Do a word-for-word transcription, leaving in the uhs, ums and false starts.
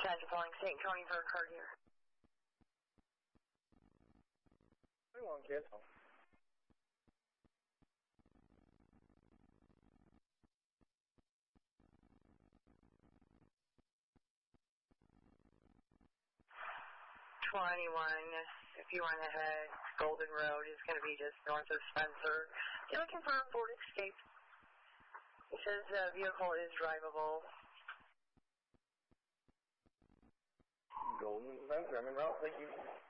Central calling Saint Tony for a card here. twenty-one, kids. twenty-one, if you want to head, Golden Road is going to be just north of Spencer. Can we confirm Ford Escape? It says the vehicle is drivable. Golden Spencer, I'm en route, thank you.